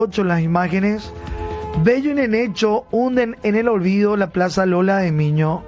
8 las imágenes. Bello y Nenecho hunden en el olvido la Plaza Lola de Miño.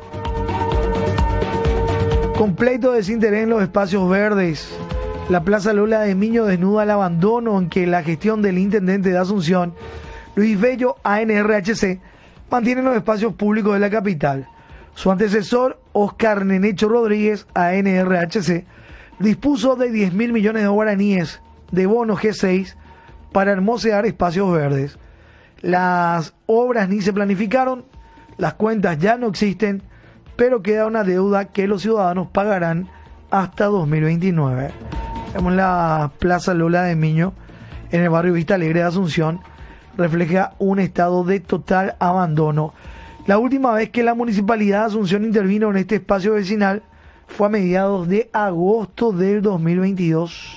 Completo desinterés en los espacios verdes. La Plaza Lola de Miño desnuda el abandono en que la gestión del intendente de Asunción, Luis Bello, ANRHC, mantiene los espacios públicos de la capital. Su antecesor, Oscar Nenecho Rodríguez, ANRHC, dispuso de 10.000 millones de guaraníes de bono G6 para hermosear espacios verdes. Las obras ni se planificaron, las cuentas ya no existen, pero queda una deuda que los ciudadanos pagarán hasta 2029. Vemos la Plaza Lola de Miño en el barrio Vista Alegre de Asunción, refleja un estado de total abandono. La última vez que la Municipalidad de Asunción intervino en este espacio vecinal fue a mediados de agosto del 2022.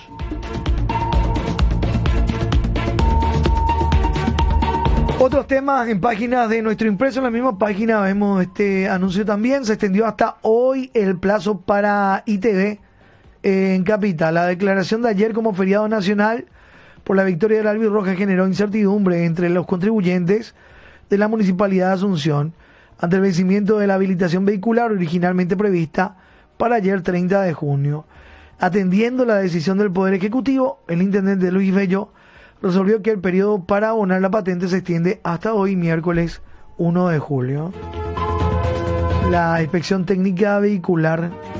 Otros temas en páginas de nuestro impreso, en la misma página vemos este anuncio también. Se extendió hasta hoy el plazo para ITV en Capital. La declaración de ayer como feriado nacional por la victoria del Albirroja generó incertidumbre entre los contribuyentes de la Municipalidad de Asunción ante el vencimiento de la habilitación vehicular originalmente prevista para ayer 30 de junio. Atendiendo la decisión del Poder Ejecutivo, el intendente Luis Bello resolvió que el periodo para abonar la patente se extiende hasta hoy, miércoles 1 de julio. La inspección técnica vehicular